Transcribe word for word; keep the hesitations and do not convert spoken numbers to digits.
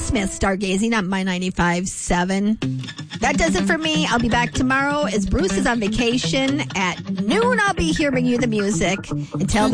Smith stargazing on My ninety-five point seven. That does it for me. I'll be back tomorrow as Bruce is on vacation. At noon, I'll be here bringing you the music. Until then.